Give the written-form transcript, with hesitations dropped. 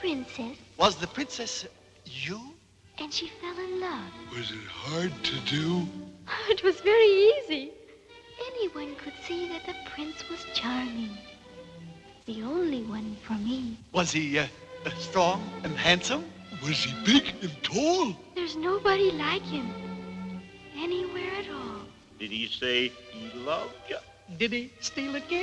princess. Was the princess you? And she fell in love. Was it hard to do? It was very easy. Anyone could see that the prince was charming. The only one for me. Was he strong and handsome? Was he big and tall? There's nobody like him. Anywhere at all. Did he say he loved you? Did he steal a kiss?